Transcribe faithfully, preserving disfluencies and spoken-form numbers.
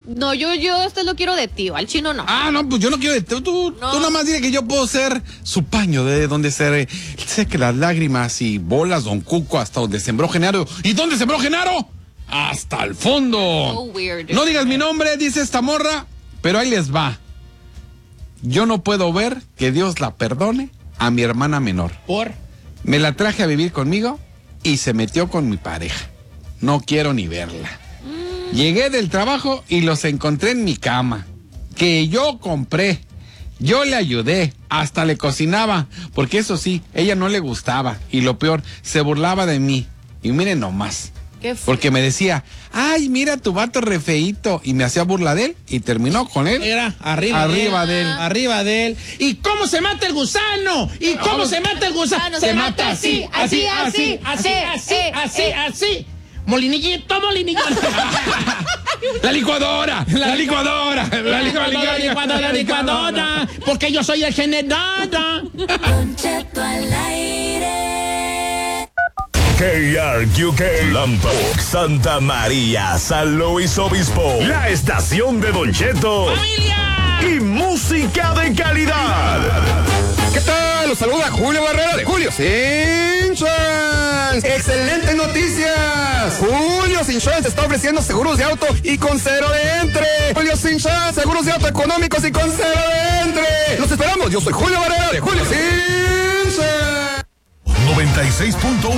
No, yo, yo esto lo quiero de tío, al chino no. Ah, no, pues yo no quiero de tío. Tú, no. tú nada más dile que yo puedo ser su paño de donde se seque las lágrimas y bolas Don Cuco hasta donde sembró Genaro. ¿Y dónde sembró Genaro? Hasta el fondo. So weird. No digas mi nombre, dice esta morra, pero ahí les va. Yo no puedo ver que Dios la perdone a mi hermana menor. ¿Por? Me la traje a vivir conmigo y se metió con mi pareja. No quiero ni verla. Mm. Llegué del trabajo y los encontré en mi cama, que yo compré. Yo le ayudé, hasta le cocinaba, porque eso sí, ella no le gustaba. Y lo peor, se burlaba de mí. Y miren nomás. Qué feo. Porque me decía, ay, mira tu vato re feíto. Y me hacía burla de él y terminó con él. Era arriba, arriba de, él, de él. Arriba de él. ¿Y cómo se mata el gusano? ¿Y cómo Vamos. se mata el gusano? Se mata así, así, así, así, así, así, eh, así, eh. así. Molinillito, molinillito. La licuadora, la licuadora, la licuadora, La licuadora, la licuadora. Porque yo soy el general. Don Cheto al aire. K R Q K, Lambok, Santa María, San Luis Obispo. La estación de Don Cheto. ¡Familia! Y música de calidad. ¿Qué tal? Los saluda Julio Barrera de Julio Sin Insurance. ¡Excelentes noticias! Julio Sin Insurance está ofreciendo seguros de auto y con cero de entre. Julio Sin Insurance, seguros de auto económicos y con cero de entre. ¡Los esperamos! Yo soy Julio Barrera de Julio Sin Insurance. noventa y seis punto uno